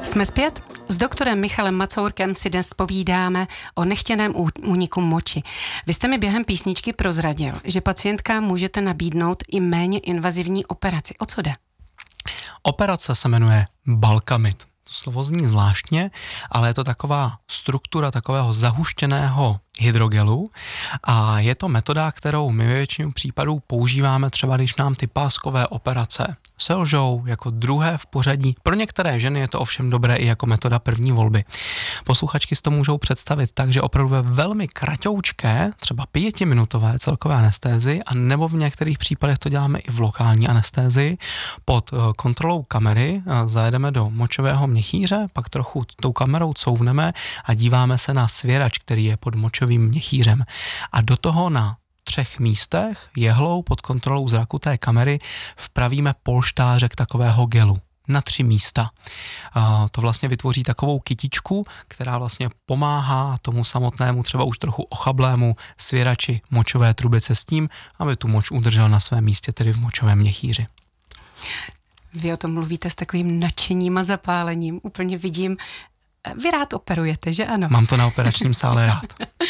Jsme zpět. S doktorem Michalem Macourkem si dnes povídáme o nechtěném úniku moči. Vy jste mi během písničky prozradil, že pacientkám můžete nabídnout i méně invazivní operaci. O co jde? Operace se jmenuje Bulkamid. To slovo zní zvláštně, ale je to taková struktura takového zahuštěného hydrogelu a je to metoda, kterou my ve většině případů používáme třeba, když nám ty páskové operace selžou jako druhé v pořadí. Pro některé ženy je to ovšem dobré i jako metoda první volby. Posluchačky si to můžou představit tak, že opravdu ve velmi kratoučké, třeba 5minutové celkové anestézi, a nebo v některých případech to děláme i v lokální anestézi, pod kontrolou kamery zajedeme do močového měchýře, pak trochu tou kamerou couvneme a díváme se na svěrač, který je pod močovým měchýřem. A do toho na 3 místech jehlou pod kontrolou zraku té kamery vpravíme polštářek takového gelu na 3 místa. To vlastně vytvoří takovou kytičku, která vlastně pomáhá tomu samotnému, třeba už trochu ochablému svěrači močové trubice s tím, aby tu moč udržel na svém místě, tedy v močovém měchýři. Vy o tom mluvíte s takovým nadšením a zapálením. Úplně vidím, vy rád operujete, že ano? Mám to na operačním sále rád.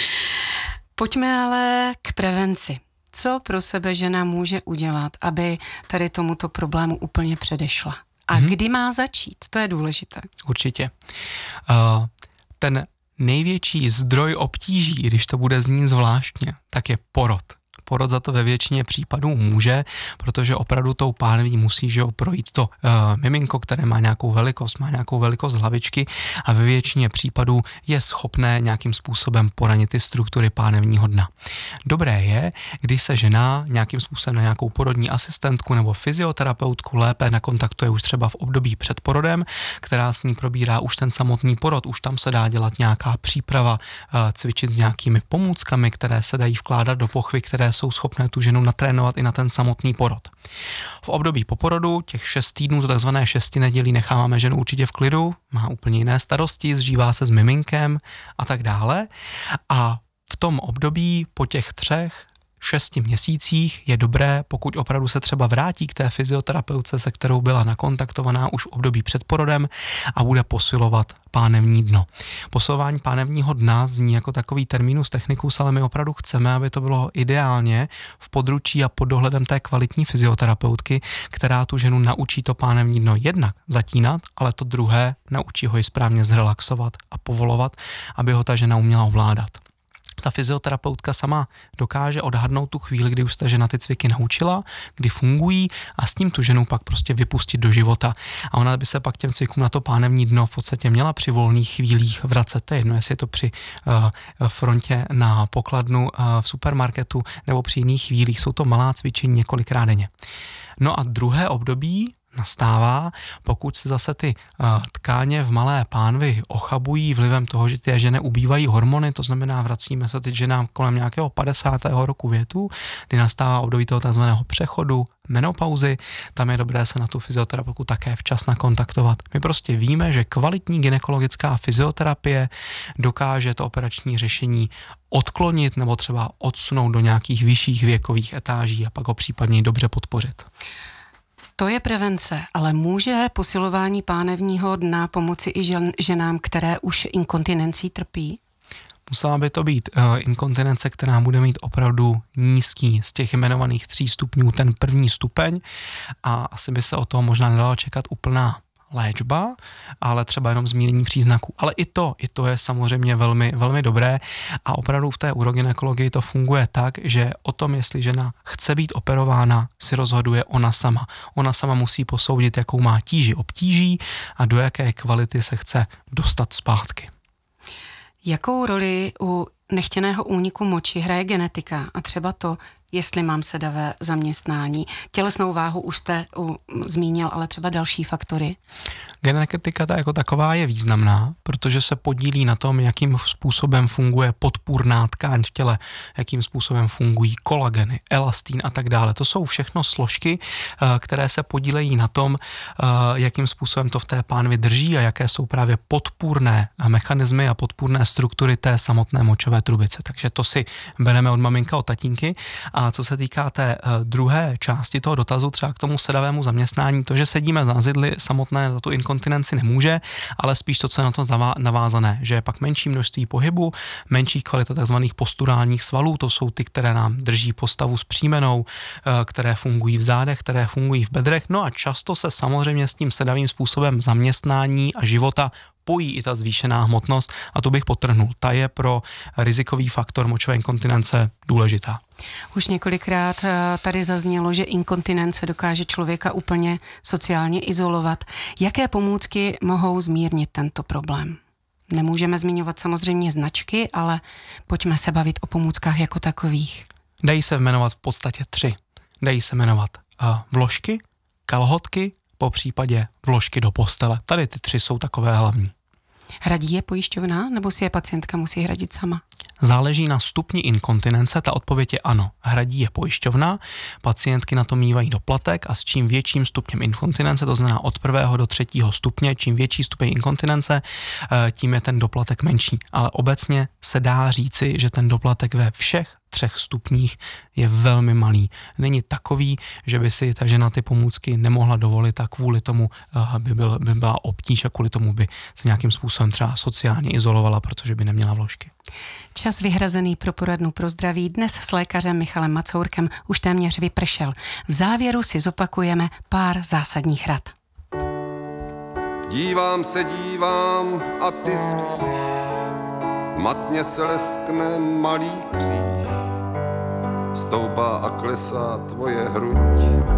Pojďme ale k prevenci. Co pro sebe žena může udělat, aby tady tomuto problému úplně předešla? A kdy má začít? To je důležité. Určitě. Ten největší zdroj obtíží, když to bude znít zvláštně, tak je porod. Porod za to ve většině případů může, protože opravdu tou pánví musí projít to miminko, které má nějakou velikost hlavičky a ve většině případů je schopné nějakým způsobem poranit ty struktury pánevního dna. Dobré je, když se žena nějakým způsobem na nějakou porodní asistentku nebo fyzioterapeutku lépe nakontaktuje už třeba v období před porodem, která s ní probírá už ten samotný porod, už tam se dá dělat nějaká příprava, cvičit s nějakými pomůckami, které se dají vkládat do pochvy, které jsou schopné tu ženu natrénovat i na ten samotný porod. V období po porodu, těch 6 týdnů, to takzvané 6 nedělí, necháváme ženu určitě v klidu, má úplně jiné starosti, zžívá se s miminkem a tak dále. A v tom období po těch 3-6 měsících je dobré, pokud opravdu se třeba vrátí k té fyzioterapeutce, se kterou byla nakontaktovaná už v období před porodem a bude posilovat pánevní dno. Posilování pánevního dna zní jako takový terminus technicus, ale my opravdu chceme, aby to bylo ideálně v područí a pod dohledem té kvalitní fyzioterapeutky, která tu ženu naučí to pánevní dno jednak zatínat, ale to druhé naučí ho i správně zrelaxovat a povolovat, aby ho ta žena uměla ovládat. Ta fyzioterapeutka sama dokáže odhadnout tu chvíli, kdy už ta žena ty cviky naučila, kdy fungují a s tím tu ženu pak prostě vypustit do života. A ona by se pak těm cvikům na to pánevní dno v podstatě měla při volných chvílích vracet. To je jedno, jestli je to při frontě na pokladnu v supermarketu nebo při jiných chvílích. Jsou to malá cvičení několikrát denně. No a druhé období nastává, pokud se zase ty tkáně v malé pánvi ochabují vlivem toho, že ty ženy ubývají hormony, to znamená vracíme se teď ženám kolem nějakého 50. roku věku, kdy nastává období toho takzvaného přechodu, menopauzy, tam je dobré se na tu fyzioterapeutku také včas nakontaktovat. My prostě víme, že kvalitní gynekologická fyzioterapie dokáže to operační řešení odklonit nebo třeba odsunout do nějakých vyšších věkových etáží a pak ho případně dobře podpořit. To je prevence, ale může posilování pánevního dna pomoci i ženám, které už inkontinencí trpí? Musela by to být inkontinence, která bude mít opravdu nízký z těch jmenovaných 3 stupňů ten první stupeň a asi by se o toho možná nedalo čekat úplná léčba, ale třeba jenom zmírnění příznaků. Ale i to je samozřejmě velmi, velmi dobré a opravdu v té urogynekologii to funguje tak, že o tom, jestli žena chce být operována, si rozhoduje ona sama. Ona sama musí posoudit, jakou má tíži obtíží a do jaké kvality se chce dostat zpátky. Jakou roli u nechtěného úniku moči hraje genetika a třeba to, jestli mám sedavé zaměstnání? Tělesnou váhu už jste zmínil, ale třeba další faktory? Genetika jako taková je významná, protože se podílí na tom, jakým způsobem funguje podpůrná tkáň v těle, jakým způsobem fungují kolageny, elastín a tak dále. To jsou všechno složky, které se podílejí na tom, jakým způsobem to v té pánvi drží a jaké jsou právě podpůrné mechanismy a podpůrné struktury té samotné močové trubice. Takže to si bereme od maminka, od tatínky. A co se týká té druhé části toho dotazu, třeba k tomu sedavému zaměstnání, to, že sedíme za zidli samotné, za tu inkontinenci nemůže, ale spíš to, co je na to navázané, že je pak menší množství pohybu, menší kvalita tzv. Posturálních svalů, to jsou ty, které nám drží postavu zpřímenou, které fungují v zádech, které fungují v bedrech, no a často se samozřejmě s tím sedavým způsobem zaměstnání a života pojí i ta zvýšená hmotnost a to bych podtrhnul. Ta je pro rizikový faktor močové inkontinence důležitá. Už několikrát tady zaznělo, že inkontinence dokáže člověka úplně sociálně izolovat. Jaké pomůcky mohou zmírnit tento problém? Nemůžeme zmiňovat samozřejmě značky, ale pojďme se bavit o pomůckách jako takových. Dají se jmenovat v podstatě 3. Dají se jmenovat vložky, kalhotky, po případě vložky do postele. Tady ty 3 jsou takové hlavní. Hradí je pojišťovna, nebo si je pacientka musí hradit sama? Záleží na stupni inkontinence, ta odpověď je ano. Hradí je pojišťovna, pacientky na to mívají doplatek a s čím větším stupněm inkontinence, to znamená od 1. do 3. stupně, čím větší stupeň inkontinence, tím je ten doplatek menší. Ale obecně se dá říci, že ten doplatek ve všech 3 stupních je velmi malý. Není takový, že by si ta žena ty pomůcky nemohla dovolit a kvůli tomu by byla obtíž a kvůli tomu by se nějakým způsobem třeba sociálně izolovala, protože by neměla vložky. Čas vyhrazený pro poradnu pro zdraví dnes s lékařem Michalem Macourkem už téměř vypršel. V závěru si zopakujeme pár zásadních rad. Dívám a ty spíš, matně se leskne malý kříž, stoupá a klesá tvoje hruď.